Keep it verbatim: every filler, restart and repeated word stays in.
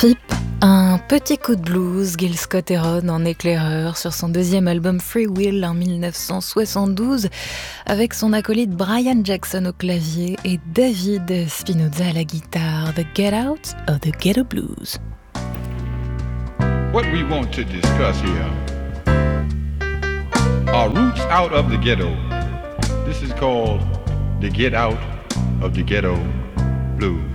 Trip, un petit coup de blues, Gil Scott-Heron en éclaireur sur son deuxième album Free Will en dix-neuf cent soixante-douze, avec son acolyte Brian Jackson au clavier et David Spinoza à la guitare. The Get Out of the Ghetto Blues. What we want to discuss here are roots out of the ghetto. This is called the Get Out of the Ghetto Blues.